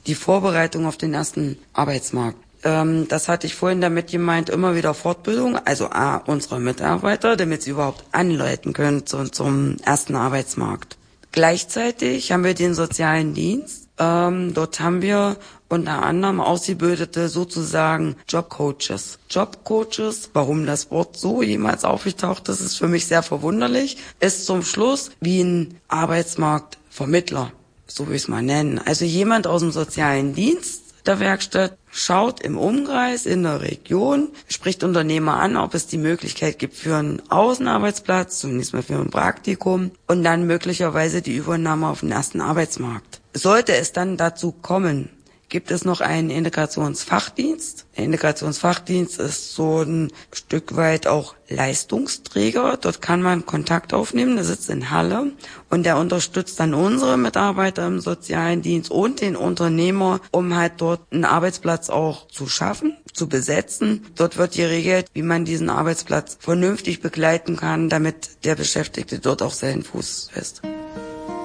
die Vorbereitung auf den ersten Arbeitsmarkt. Das hatte ich vorhin damit gemeint, immer wieder Fortbildung, also unserer Mitarbeiter, damit sie überhaupt anleiten können zum ersten Arbeitsmarkt. Gleichzeitig haben wir den sozialen Dienst. Dort haben wir unter anderem ausgebildete sozusagen Jobcoaches. Jobcoaches, warum das Wort so jemals aufgetaucht ist, ist für mich sehr verwunderlich, ist zum Schluss wie ein Arbeitsmarktvermittler, so will ich es mal nennen. Also jemand aus dem sozialen Dienst der Werkstatt schaut im Umkreis, in der Region, spricht Unternehmer an, ob es die Möglichkeit gibt für einen Außenarbeitsplatz, zunächst mal für ein Praktikum und dann möglicherweise die Übernahme auf den ersten Arbeitsmarkt. Sollte es dann dazu kommen, gibt es noch einen Integrationsfachdienst. Der Integrationsfachdienst ist so ein Stück weit auch Leistungsträger. Dort kann man Kontakt aufnehmen, der sitzt in Halle und der unterstützt dann unsere Mitarbeiter im sozialen Dienst und den Unternehmer, um halt dort einen Arbeitsplatz auch zu schaffen, zu besetzen. Dort wird geregelt, wie man diesen Arbeitsplatz vernünftig begleiten kann, damit der Beschäftigte dort auch seinen Fuß fest.